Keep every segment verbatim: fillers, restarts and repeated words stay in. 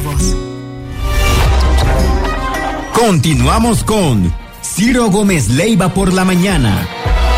voz. Continuamos con Ciro Gómez Leiva por la mañana.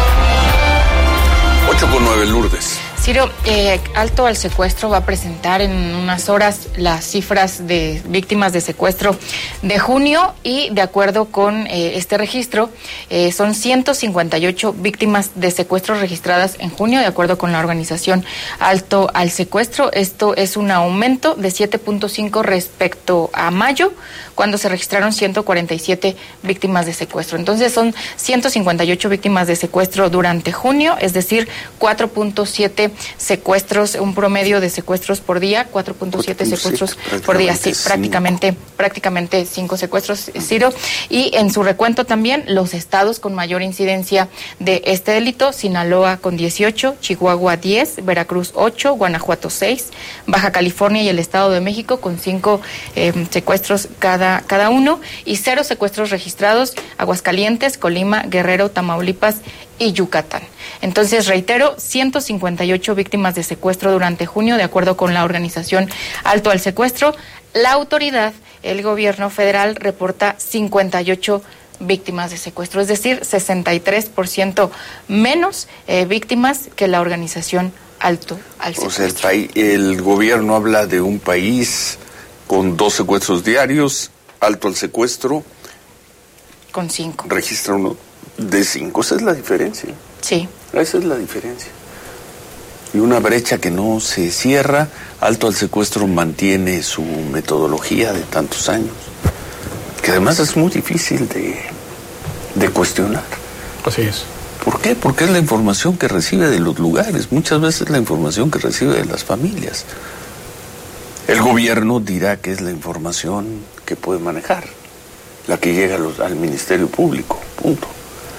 ocho con nueve, Lourdes. Ciro, eh, Alto al Secuestro va a presentar en unas horas las cifras de víctimas de secuestro de junio y de acuerdo con eh, este registro eh, son ciento cincuenta y ocho víctimas de secuestro registradas en junio de acuerdo con la organización Alto al Secuestro. Esto es un aumento de siete punto cinco respecto a mayo, cuando se registraron ciento cuarenta y siete víctimas de secuestro. Entonces son ciento cincuenta y ocho víctimas de secuestro durante junio, es decir, cuatro punto siete secuestros, un promedio de secuestros por día, cuatro punto siete secuestros por día, sí, prácticamente, prácticamente cinco secuestros, Ciro. Y en su recuento también los estados con mayor incidencia de este delito: Sinaloa con dieciocho, Chihuahua diez, Veracruz ocho, Guanajuato seis, Baja California y el Estado de México con cinco eh, secuestros cada, cada uno, y cero secuestros registrados: Aguascalientes, Colima, Guerrero, Tamaulipas y Yucatán. Entonces, reitero, ciento cincuenta y ocho víctimas de secuestro durante junio, de acuerdo con la organización Alto al Secuestro. La autoridad, el gobierno federal, reporta cincuenta y ocho víctimas de secuestro, es decir, sesenta y tres por ciento menos eh, víctimas que la organización Alto al Secuestro. O sea, el, país, el gobierno habla de un país con dos secuestros diarios, Alto al Secuestro con cinco. Registra uno de cinco, esa es la diferencia. Sí. Esa es la diferencia. Y una brecha que no se cierra. Alto al Secuestro mantiene su metodología de tantos años, que además es muy difícil de, de cuestionar. Así es. ¿Por qué? Porque es la información que recibe de los lugares, muchas veces la información que recibe de las familias. El gobierno dirá que es la información que puede manejar, la que llega a los, al Ministerio Público, punto.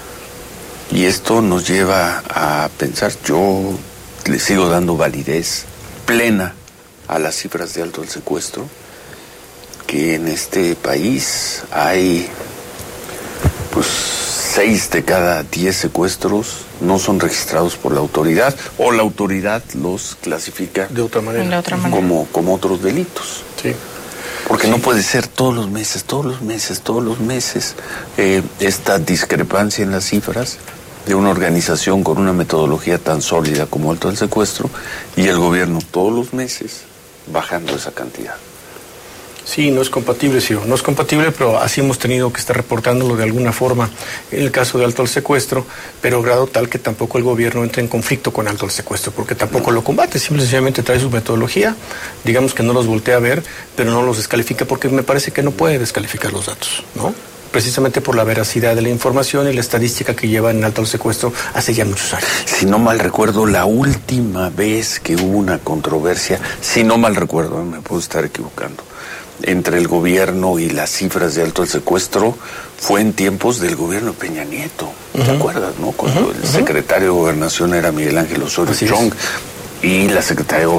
Y esto nos lleva a pensar, yo le sigo dando validez plena a las cifras de Alto al Secuestro, que en este país hay pues seis de cada diez secuestros no son registrados por la autoridad, o la autoridad los clasifica de otra manera, de otra manera. Como, como otros delitos. Sí. Porque sí. No puede ser todos los meses, todos los meses, todos los meses eh, esta discrepancia en las cifras de una organización con una metodología tan sólida como Alto al Secuestro, y el gobierno todos los meses bajando esa cantidad. Sí, no es compatible, Ciro, no es compatible, pero así hemos tenido que estar reportándolo de alguna forma en el caso de Alto al Secuestro, pero grado tal que tampoco el gobierno entra en conflicto con Alto al Secuestro, porque tampoco no. lo combate, simple y sencillamente trae su metodología, digamos que no los voltea a ver, pero no los descalifica, porque me parece que no puede descalificar los datos, ¿no? Precisamente por la veracidad de la información y la estadística que lleva en Alto al Secuestro hace ya muchos años. Si no mal recuerdo, la última vez que hubo una controversia, si no mal recuerdo, me puedo estar equivocando, entre el gobierno y las cifras de Alto al Secuestro, fue en tiempos del gobierno de Peña Nieto. ¿Te uh-huh. acuerdas, no? Cuando uh-huh. el secretario de Gobernación era Miguel Ángel Osorio Chong y la secretaria de